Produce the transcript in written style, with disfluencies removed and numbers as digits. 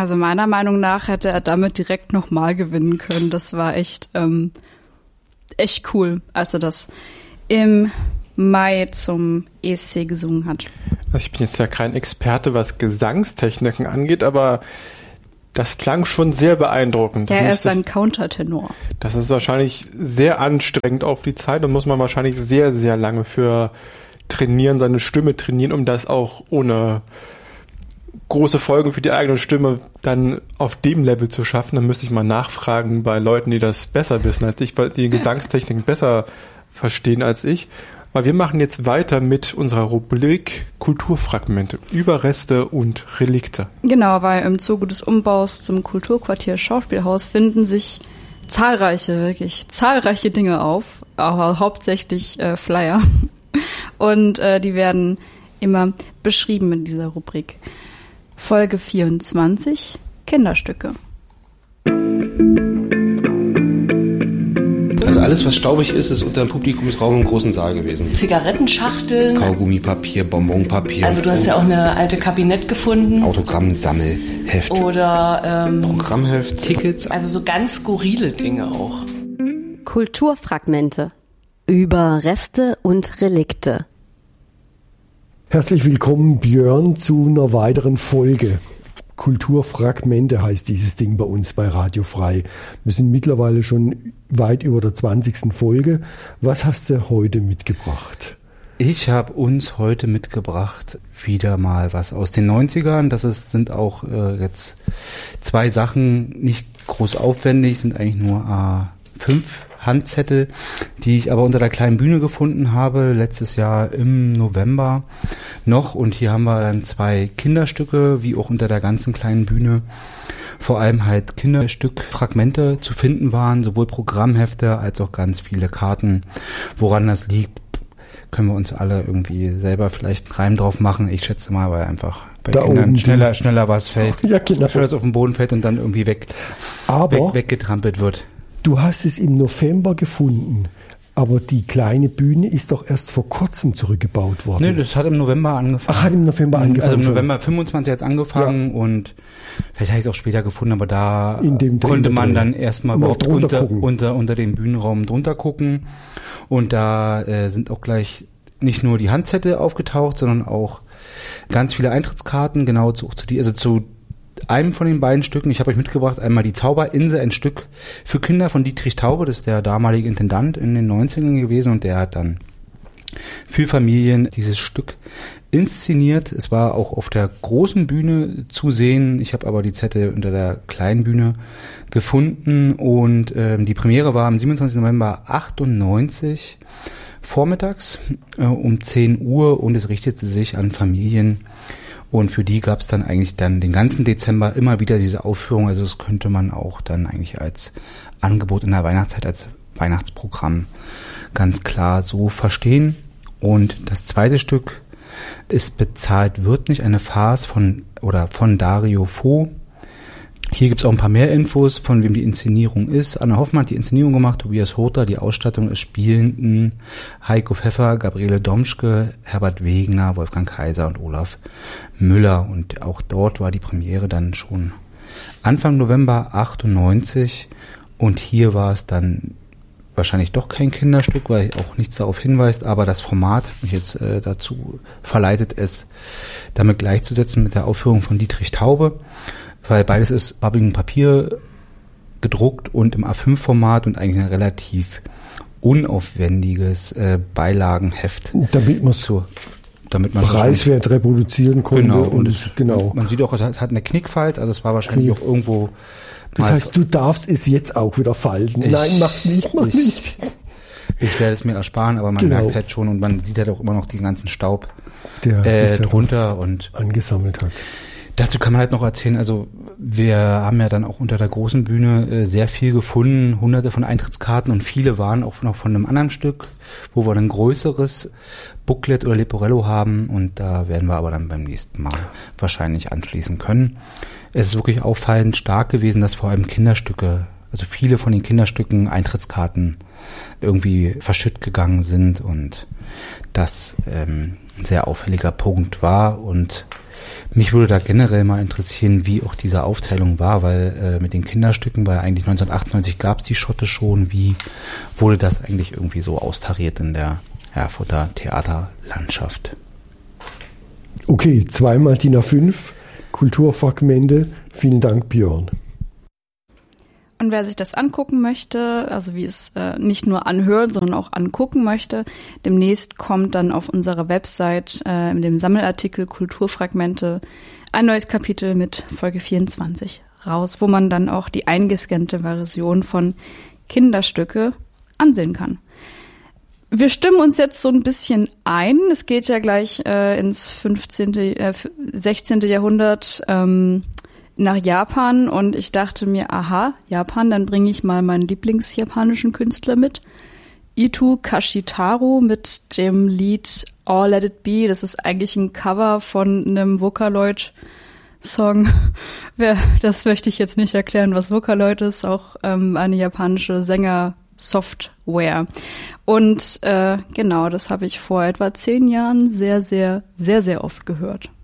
Also meiner Meinung nach hätte er damit direkt nochmal gewinnen können. Das war echt cool, als er das im Mai zum ESC gesungen hat. Also ich bin jetzt ja kein Experte, was Gesangstechniken angeht, aber das klang schon sehr beeindruckend. Ja, er ist ein Countertenor. Das ist wahrscheinlich sehr anstrengend auf die Zeit. Da muss man wahrscheinlich sehr, sehr lange für trainieren, seine Stimme trainieren, um das auch ohne große Folgen für die eigene Stimme dann auf dem Level zu schaffen. Dann müsste ich mal nachfragen bei Leuten, die das besser wissen als ich, weil die Gesangstechniken besser verstehen als ich. Weil wir machen jetzt weiter mit unserer Rubrik Kulturfragmente, Überreste und Relikte. Genau, weil im Zuge des Umbaus zum Kulturquartier Schauspielhaus finden sich wirklich zahlreiche Dinge auf, aber hauptsächlich Flyer. Und die werden immer beschrieben in dieser Rubrik. Folge 24, Kinderstücke. Also alles, was staubig ist unter dem Publikumsraum im großen Saal gewesen. Zigarettenschachteln. Kaugummipapier, Bonbonpapier. Also du hast ja auch eine alte Kabinett gefunden. Autogrammsammelheft. Oder Programmheft, Tickets. Also so ganz skurrile Dinge auch. Kulturfragmente. Überreste und Relikte. Herzlich willkommen, Björn, zu einer weiteren Folge. Kulturfragmente heißt dieses Ding bei uns bei Radio Frei. Wir sind mittlerweile schon weit über der 20. Folge. Was hast du heute mitgebracht? Ich habe uns heute mitgebracht wieder mal was aus den 90ern. Sind auch jetzt 2 Sachen, nicht groß aufwendig, sind eigentlich nur A5 Handzettel, die ich aber unter der kleinen Bühne gefunden habe, letztes Jahr im November noch. Und hier haben wir dann 2 Kinderstücke, wie auch unter der ganzen kleinen Bühne vor allem halt Kinderstückfragmente zu finden waren, sowohl Programmhefte als auch ganz viele Karten. Woran das liegt, können wir uns alle irgendwie selber vielleicht einen Reim drauf machen. Ich schätze mal, weil einfach bei da Kindern schneller was fällt. Ja, genau. Schneller was auf den Boden fällt und dann irgendwie weggetrampelt wird. Du hast es im November gefunden, aber die kleine Bühne ist doch erst vor kurzem zurückgebaut worden. Nee, das hat im November angefangen. Ach, hat im November angefangen. Also im November 25 hat es angefangen, ja. Und vielleicht habe ich es auch später gefunden, aber da konnte man dann erstmal überhaupt unter dem Bühnenraum drunter gucken. Und da sind auch gleich nicht nur die Handzettel aufgetaucht, sondern auch ganz viele Eintrittskarten, genau zu einem von den beiden Stücken. Ich habe euch mitgebracht, einmal die Zauberinsel, ein Stück für Kinder von Dietrich Taube, das ist der damalige Intendant in den 90ern gewesen, und der hat dann für Familien dieses Stück inszeniert. Es war auch auf der großen Bühne zu sehen. Ich habe aber die Zettel unter der kleinen Bühne gefunden, und die Premiere war am 27. November 98 vormittags um 10 Uhr, und es richtete sich an Familien. Und für die gab es dann eigentlich den ganzen Dezember immer wieder diese Aufführung. Also das könnte man auch dann eigentlich als Angebot in der Weihnachtszeit, als Weihnachtsprogramm ganz klar so verstehen. Und das zweite Stück ist Bezahlt wird nicht, eine Farce von Dario Fo. Hier gibt's auch ein paar mehr Infos, von wem die Inszenierung ist. Anna Hoffmann hat die Inszenierung gemacht, Tobias Hother, die Ausstattung ist Spielenden, Heiko Pfeffer, Gabriele Domschke, Herbert Wegener, Wolfgang Kaiser und Olaf Müller. Und auch dort war die Premiere dann schon Anfang November 98. Und hier war es dann wahrscheinlich doch kein Kinderstück, weil auch nichts darauf hinweist, aber das Format hat mich jetzt dazu verleitet, es damit gleichzusetzen mit der Aufführung von Dietrich Taube. Weil beides ist farbigen Papier gedruckt und im A5-Format und eigentlich ein relativ unaufwendiges Beilagenheft. Damit man preiswert reproduzieren konnte. Genau, und man sieht auch, es hat eine Knickfalz, also es war wahrscheinlich auch irgendwo. Das heißt, du darfst es jetzt auch wieder falten. Nein, mach's nicht, mach nicht. Ich werde es mir ersparen, aber man merkt halt schon, und man sieht halt auch immer noch den ganzen Staub der drunter und angesammelt hat. Dazu kann man halt noch erzählen, also wir haben ja dann auch unter der großen Bühne sehr viel gefunden, hunderte von Eintrittskarten, und viele waren auch noch von einem anderen Stück, wo wir ein größeres Booklet oder Leporello haben, und da werden wir aber dann beim nächsten Mal wahrscheinlich anschließen können. Es ist wirklich auffallend stark gewesen, dass vor allem Kinderstücke, also viele von den Kinderstücken Eintrittskarten irgendwie verschütt gegangen sind, und das ein sehr auffälliger Punkt war. Und Mich würde da generell mal interessieren, wie auch diese Aufteilung war, weil mit den Kinderstücken, weil eigentlich 1998 gab es die Schotte schon, wie wurde das eigentlich irgendwie so austariert in der Erfurter Theaterlandschaft? Okay, 2 DIN A5 Kulturfragmente. Vielen Dank, Björn. Und wer sich das angucken möchte, also wie es nicht nur anhören, sondern auch angucken möchte, demnächst kommt dann auf unserer Website in dem Sammelartikel Kulturfragmente ein neues Kapitel mit Folge 24 raus, wo man dann auch die eingescannte Version von Kinderstücke ansehen kann. Wir stimmen uns jetzt so ein bisschen ein. Es geht ja gleich ins 16. Jahrhundert nach Japan und ich dachte mir, aha, Japan, dann bringe ich mal meinen Lieblingsjapanischen Künstler mit. Ito Kashitaro mit dem Lied All Let It Be. Das ist eigentlich ein Cover von einem Vocaloid-Song. Das möchte ich jetzt nicht erklären, was Vocaloid ist. Auch eine japanische Sänger-Software. Und genau, das habe ich vor etwa 10 Jahren sehr, sehr, sehr, sehr oft gehört.